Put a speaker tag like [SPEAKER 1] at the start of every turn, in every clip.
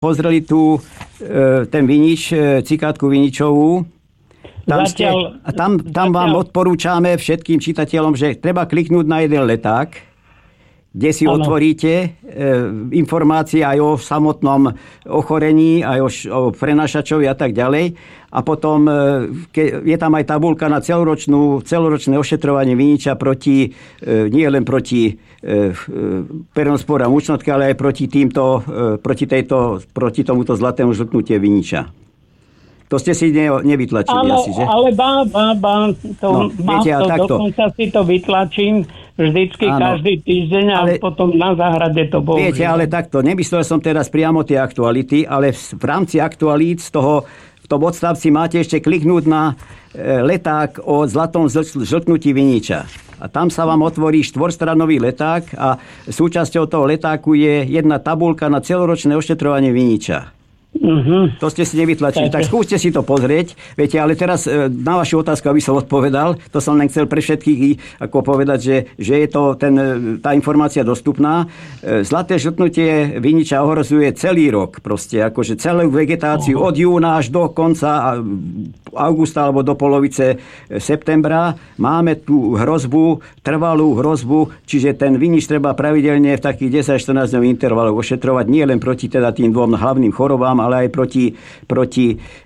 [SPEAKER 1] pozreli ten vinič, cikátku viničovú. Tam vám odporúčame všetkým čitateľom, že treba kliknúť na jeden leták, kde si otvoríte informácie aj o samotnom ochorení, aj o prenášačovi a tak ďalej. A potom je tam aj tabuľka na celoročné ošetrovanie viniča nie len proti peronospora mučnotke, ale aj proti tomuto zlatému žltnutie viniča. To ste si nevytlačili asi, že?
[SPEAKER 2] Ale dokonca si to vytlačím vždycky každý týždeň a potom na záhrade to bolo.
[SPEAKER 1] Viete, ale takto, nemyslel som teraz priamo tie aktuality, ale v rámci aktualít v tom odstavci máte ešte kliknúť na leták o zlatom žltnutí viniča. A tam sa vám otvorí 4-stranový leták a súčasťou toho letáku je jedna tabuľka na celoročné ošetrovanie viniča. To ste si nevytlačili. Tak skúste si to pozrieť. Viete, ale teraz na vašu otázku, aby som odpovedal, to som len chcel pre všetkých ako povedať, že je to tá informácia dostupná. Zlaté žltnutie viniča ohrozuje celý rok. Proste akože celú vegetáciu od júna až do konca augusta alebo do polovice septembra. Máme tu trvalú hrozbu, čiže ten vinič treba pravidelne v takých 10-14 dňových intervaloch ošetrovať nie len proti teda tým dvom hlavným chorobám, ale aj proti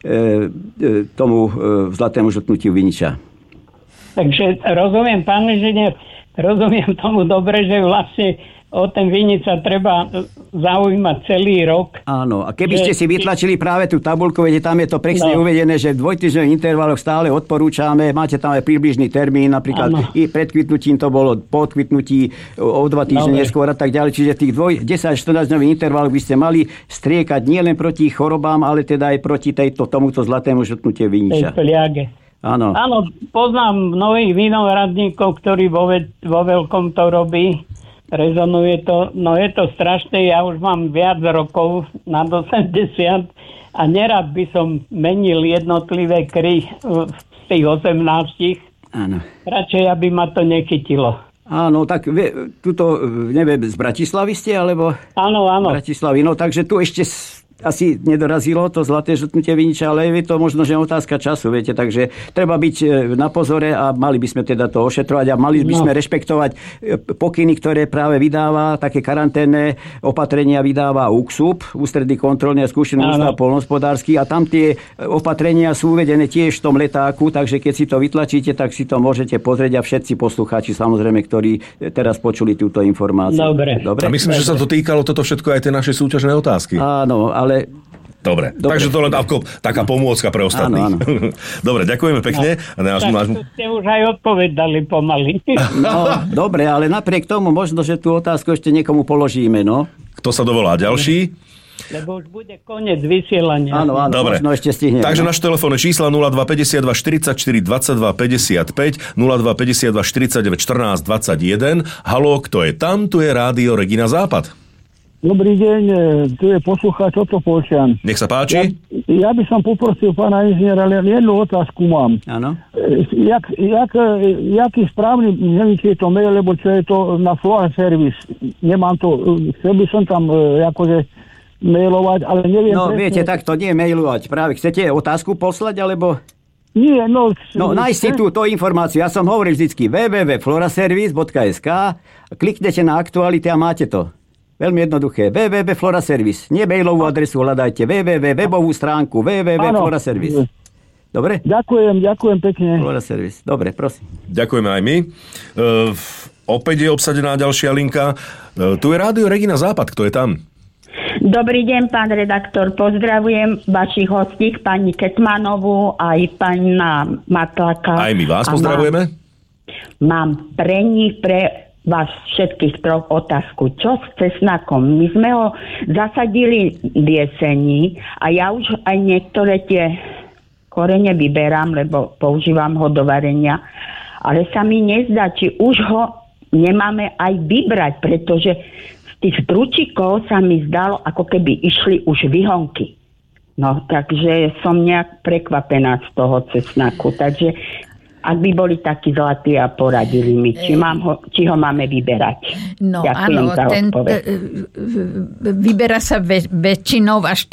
[SPEAKER 1] tomu zlatému žltnutiu viniča.
[SPEAKER 2] Takže rozumiem, pán inžinier, rozumiem tomu dobre, že vlastne o ten vinič sa treba zaujímať celý rok.
[SPEAKER 1] Áno, a keby ste si vytlačili práve tú tabuľku, viete, tam je to presne uvedené, že v dvojtýždňových intervaloch stále odporúčame, máte tam aj približný termín, napríklad i pred kvitnutím to bolo po odkvitnutí o 2 týždne neskôr a tak ďalej, čiže v tých 10-14 dňových intervaloch by ste mali striekať nielen proti chorobám, ale teda aj proti tomuto zlatému žltnutiu viniča. Áno. Áno,
[SPEAKER 2] poznám mnohých vinohradníkov, ktorí vo veľkom to robí. Rezonuje to, no je to strašné, ja už mám viac rokov, nad 80 a nerad by som menil jednotlivé kry z tých 18.
[SPEAKER 1] Áno.
[SPEAKER 2] Radšej, aby ma to nechytilo.
[SPEAKER 1] Áno, tak tuto, neviem, z Bratislavy ste, alebo?
[SPEAKER 2] Áno.
[SPEAKER 1] Bratislavy, no takže tu ešte asi nedorazilo to zlaté žltnutie viniča, ale je to možno, že otázka času, viete, takže treba byť na pozore a mali by sme teda to ošetrovať a mali by sme rešpektovať pokyny, ktoré práve vydáva, také karanténne opatrenia vydáva UKSUP, Ústredný kontrolný a skúšený ústav poľnohospodársky a tam tie opatrenia sú uvedené tiež v tom letáku, takže keď si to vytlačíte, tak si to môžete pozrieť a všetci poslucháči, samozrejme, ktorí teraz počuli túto informáciu.
[SPEAKER 2] Dobre.
[SPEAKER 3] A myslím, že sa to týkalo toto všetko aj tie naše súťažné otázky.
[SPEAKER 1] Áno, ale
[SPEAKER 3] Dobre, takže to len taká pomôcka pre ostatných.
[SPEAKER 1] Áno.
[SPEAKER 3] Dobre, ďakujeme pekne.
[SPEAKER 2] Tak ste už aj odpovedali pomaly.
[SPEAKER 1] No, dobre, ale napriek tomu možno, že tú otázku ešte niekomu položíme, no.
[SPEAKER 3] Kto sa dovolá ďalší?
[SPEAKER 2] Lebo už bude koniec vysielania.
[SPEAKER 1] Áno,
[SPEAKER 3] dobre.
[SPEAKER 1] Možno ešte stihneme.
[SPEAKER 3] Takže naše telefónne čísla 0252 44 22 55 0252 49 14 21. Haló, kto je tam? Tu je Rádio Regina Západ.
[SPEAKER 4] Dobrý deň, tu je poslucháč Oto Polčan.
[SPEAKER 3] Nech sa páči.
[SPEAKER 4] Ja by som poprosil pána inžiniera, len jednu otázku mám.
[SPEAKER 1] Áno.
[SPEAKER 4] Jaký správny, neviem, či je to mail, lebo čo je to na Flora Service. Nemám to, chcel by som tam akože mailovať, ale neviem.
[SPEAKER 1] No viete, tak to nie mailovať. Práve chcete otázku poslať, alebo...
[SPEAKER 4] Nie,
[SPEAKER 1] nájsť si túto informáciu. Ja som hovoril vždycky www.floraservice.sk, kliknete na aktuality a máte to. Veľmi jednoduché. www.floraservice. Nie mailovú adresu hľadajte. webovú stránku. www.floraservice. Dobre?
[SPEAKER 4] Ďakujem pekne.
[SPEAKER 1] Floraservice. Dobre, prosím.
[SPEAKER 3] Ďakujeme aj my. Opäť je obsadená ďalšia linka. Tu je Rádio Regina Západ. Kto je tam?
[SPEAKER 5] Dobrý deň, pán redaktor. Pozdravujem vašich hostí, pani Ketmanovú, aj pána Matlaka.
[SPEAKER 3] Aj my vás pozdravujeme.
[SPEAKER 5] Mám pre vás všetkých troch otázku. Čo s cesnakom? My sme ho zasadili v jeseni a ja už aj niektoré tie korene vyberám, lebo používam ho do varenia, ale sa mi nezdá, či už ho nemáme aj vybrať, pretože z tých stručíkov sa mi zdalo, ako keby išli už vyhonky. No, takže som nejak prekvapená z toho cesnaku. Takže ak by boli takí zlatí a poradili mi, či ho máme vyberať.
[SPEAKER 6] No
[SPEAKER 5] ďakujem
[SPEAKER 6] áno,
[SPEAKER 5] za odpoveď.
[SPEAKER 6] vyberá sa väčšinou až